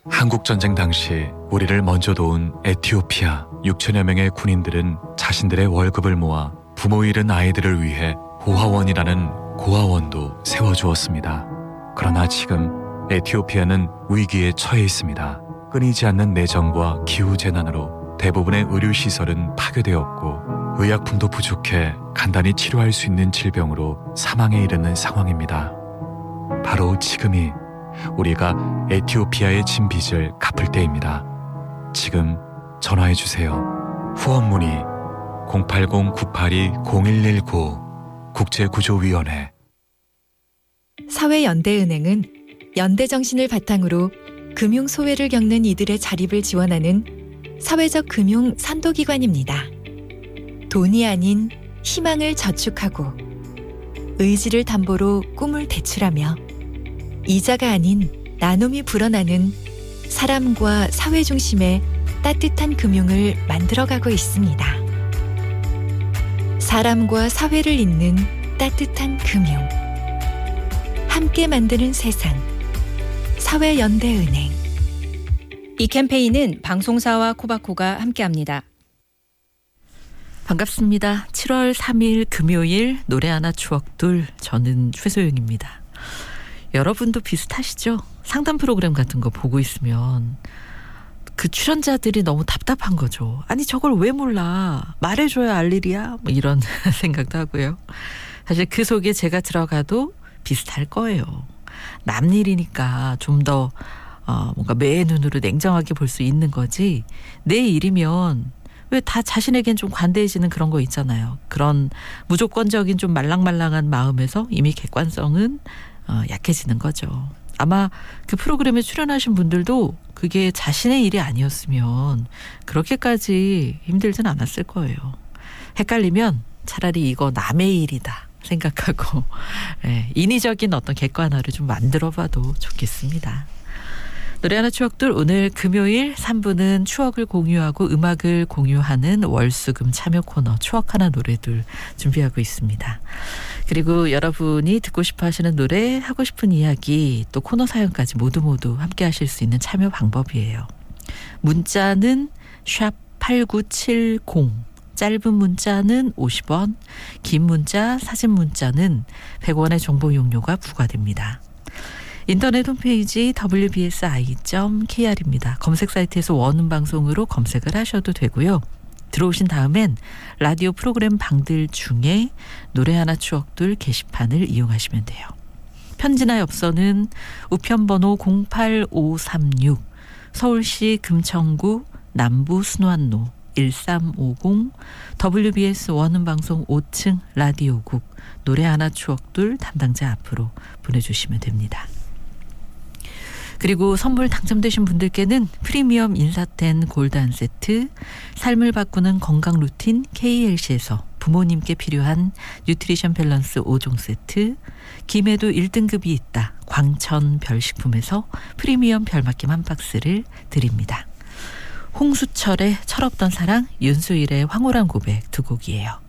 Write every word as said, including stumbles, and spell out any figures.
한국전쟁 당시 우리를 먼저 도운 에티오피아 육천여 명의 군인들은 자신들의 월급을 모아 부모 잃은 아이들을 위해 고아원이라는 고아원도 세워주었습니다. 그러나 지금 에티오피아는 위기에 처해 있습니다. 끊이지 않는 내전과 기후재난으로 대부분의 의료시설은 파괴되었고 의약품도 부족해 간단히 치료할 수 있는 질병으로 사망에 이르는 상황입니다. 바로 지금이 우리가 에티오피아에 진 빚을 갚을 때입니다. 지금 전화해주세요. 후원 문의 공팔공 구팔이 공일일구 국제구조위원회. 사회연대은행은 연대정신을 바탕으로 금융소외를 겪는 이들의 자립을 지원하는 사회적 금융 선도기관입니다. 돈이 아닌 희망을 저축하고 의지를 담보로 꿈을 대출하며 이자가 아닌 나눔이 불어나는 사람과 사회 중심의 따뜻한 금융을 만들어가고 있습니다. 사람과 사회를 잇는 따뜻한 금융. 함께 만드는 세상. 사회연대은행. 이 캠페인은 방송사와 코바코가 함께합니다. 반갑습니다. 칠월 삼일 금요일 노래 하나 추억둘, 저는 최소영입니다. 여러분도 비슷하시죠? 상담 프로그램 같은 거 보고 있으면 그 출연자들이 너무 답답한 거죠. 아니 저걸 왜 몰라? 말해줘야 알 일이야? 뭐 이런 생각도 하고요. 사실 그 속에 제가 들어가도 비슷할 거예요. 남 일이니까 좀 더 어, 뭔가 매의 눈으로 냉정하게 볼 수 있는 거지, 내 일이면 왜 다 자신에겐 좀 관대해지는 그런 거 있잖아요. 그런 무조건적인 좀 말랑말랑한 마음에서 이미 객관성은 어, 약해지는 거죠. 아마 그 프로그램에 출연하신 분들도 그게 자신의 일이 아니었으면 그렇게까지 힘들진 않았을 거예요. 헷갈리면 차라리 이거 남의 일이다 생각하고 네, 인위적인 어떤 객관화를 좀 만들어봐도 좋겠습니다. 노래 하나 추억들, 오늘 금요일 삼 부는 추억을 공유하고 음악을 공유하는 월수금 참여 코너 추억 하나 노래들 준비하고 있습니다. 그리고 여러분이 듣고 싶어 하시는 노래, 하고 싶은 이야기, 또 코너 사연까지 모두 모두 함께 하실 수 있는 참여 방법이에요. 문자는 샵 팔구칠공, 짧은 문자는 오십 원, 긴 문자, 사진 문자는 백 원의 정보 용료가 부과됩니다. 인터넷 홈페이지 더블유비에스 아이 닷 케이알입니다. 검색 사이트에서 원음 방송으로 검색을 하셔도 되고요. 들어오신 다음엔 라디오 프로그램 방들 중에 노래 하나 추억들 게시판을 이용하시면 돼요. 편지나 엽서는 우편번호 공팔오삼육, 서울시 금천구 남부 순환로 일삼오공, 더블유비에스 원음방송 오 층 라디오국 노래 하나 추억들 담당자 앞으로 보내주시면 됩니다. 그리고 선물 당첨되신 분들께는 프리미엄 인사텐 골드 한 세트, 삶을 바꾸는 건강 루틴 케이엘씨에서 부모님께 필요한 뉴트리션 밸런스 오 종 세트, 김에도 일 등급이 있다 광천 별식품에서 프리미엄 별맛김 한 박스를 드립니다. 홍수철의 철없던 사랑, 윤수일의 황홀한 고백 두 곡이에요.